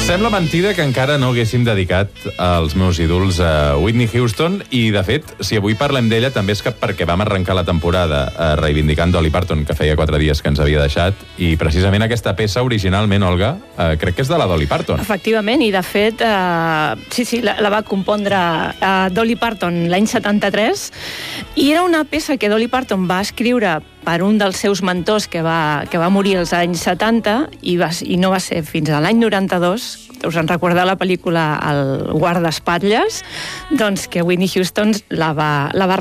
Sembla mentida que encara no haguéssim dedicat els meus ídols a Whitney Houston i, de fet, si avui parlem d'ella també és que perquè vam arrencar la temporada reivindicant Dolly Parton, que feia 4 dies que ens havia deixat, i precisament aquesta peça originalment, Olga, crec que és de la Dolly Parton. Efectivament, i de fet, la va compondre Dolly Parton l'any 73, i era una peça que Dolly Parton va escriure per un dels seus mentors que va morir als anys 70 i no va ser fins a l'any 92, us en recordeu la pel·lícula El guardaespatlles, doncs que Whitney Houston la va